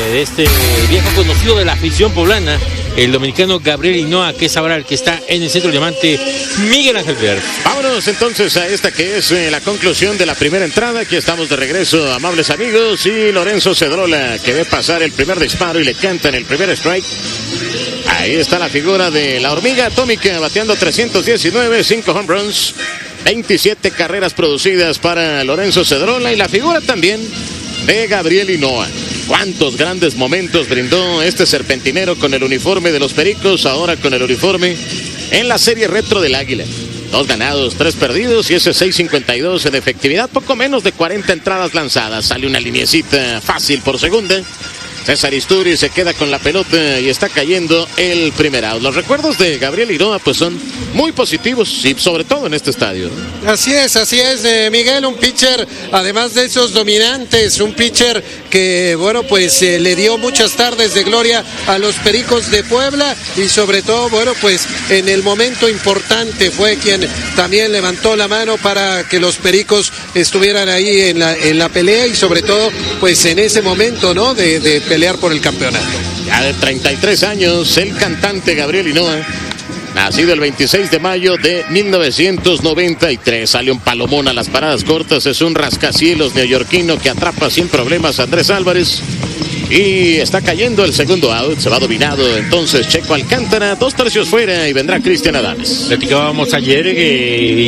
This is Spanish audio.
de este viejo conocido de la afición poblana, el dominicano Gabriel Hinoa, que es ahora el que está en el centro diamante, Miguel Ángel Ferrer. Vámonos entonces a esta que es la conclusión de la primera entrada. Aquí estamos de regreso, amables amigos, y Lorenzo Cedrola, que ve pasar el primer disparo y le cantan el primer strike. Ahí está la figura de la hormiga atómica, bateando 319, 5 home runs, 27 carreras producidas para Lorenzo Cedrola, y la figura también de Gabriel Hinoa. Cuántos grandes momentos brindó este serpentinero con el uniforme de los Pericos, ahora con el uniforme en la serie retro del Águila. 2 ganados, 3 perdidos y ese 6.52 en efectividad, poco menos de 40 entradas lanzadas. Sale una liniecita fácil por segunda. César Isturi se queda con la pelota y está cayendo el primer out. Los recuerdos de Gabriel Hinoa pues son muy positivos, y sobre todo en este estadio. Así es, Miguel, un pitcher, además de esos dominantes, un pitcher que, bueno, pues le dio muchas tardes de gloria a los Pericos de Puebla, y sobre todo, bueno, pues en el momento importante fue quien también levantó la mano para que los Pericos estuvieran ahí en la pelea, y sobre todo, pues en ese momento, ¿no?, de pelear por el campeonato. Ya de 33 años, el cantante Gabriel Hinoa, nacido el 26 de mayo de 1993. Sale un palomón a las paradas cortas, es un rascacielos neoyorquino que atrapa sin problemas a Andrés Álvarez. Y está cayendo el segundo out, se va dominado entonces Checo Alcántara, 2 tercios fuera, y vendrá Cristian Adames. Platicábamos ayer